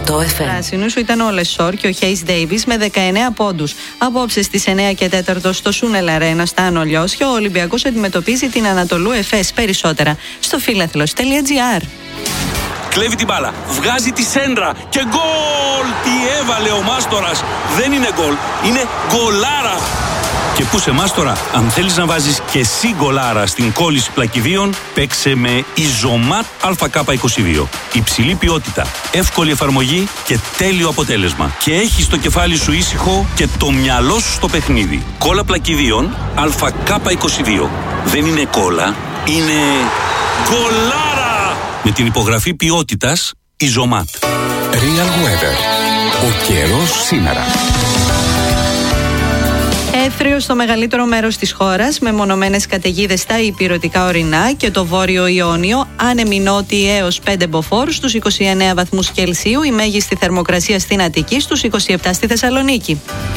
Πράσινου σου ήταν ο Λεσόρ και ο Χέις Ντέιβις με 19 πόντους. Απόψε στις 9 και 4 στο Σούνελ Αρένα στα Άνω Λιώσια, ο Ολυμπιακός αντιμετωπίζει την Ανατολού Εφές. Περισσότερα στο φιλαθλος.gr. Κλέβει την μπάλα, βγάζει τη σέντρα και γκολ! Τι έβαλε ο Μάστορας! Δεν είναι γκολ, είναι γκολάρα! Και πού σε Μάστορα, αν θέλεις να βάζεις και εσύ γκολάρα στην κόλληση πλακιδίων, παίξε με Ιζωμάτ ΑΚ22. Υψηλή ποιότητα, εύκολη εφαρμογή και τέλειο αποτέλεσμα. Και έχεις το κεφάλι σου ήσυχο και το μυαλό σου στο παιχνίδι. Κόλλα πλακιδίων ΑΚ22. Δεν είναι κόλλα, είναι γκολάρα! Με την υπογραφή ποιότητας Ιζωμάτ. Real Weather. Ο καιρός σήμερα. Εύθριο στο μεγαλύτερο μέρος της χώρας, με μονομένες καταιγίδες στα υπηρετικά ορεινά και το βόρειο Ιόνιο, άνεμη νότιοι έως 5 μποφόρ στους 29 βαθμούς Κελσίου, η μέγιστη θερμοκρασία στην Αττική στους 27 στη Θεσσαλονίκη.